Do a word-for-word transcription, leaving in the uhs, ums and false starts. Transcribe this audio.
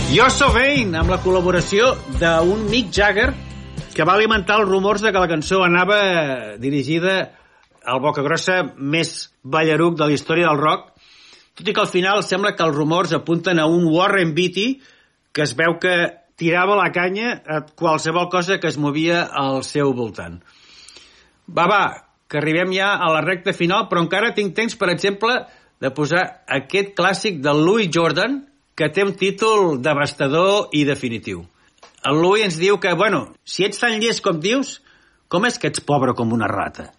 You're So Vain, amb la col·laboració d'un Mick Jagger que va alimentar els rumors de que la cançó anava dirigida al bocagrossa més ballaruc de la història del rock, tot i que al final sembla que els rumors apunten a un Warren Beatty que es veu que tirava la canya a qualsevol cosa que es movia al seu voltant. Va, va, que arribem ja a la recta final, però encara tinc temps, per exemple, de posar aquest clàssic del Louis Jordan, que té un títol devastador i definitiu. El Louis ens diu que, bueno, si ets tan llest com dius, com és que ets pobre com una rata?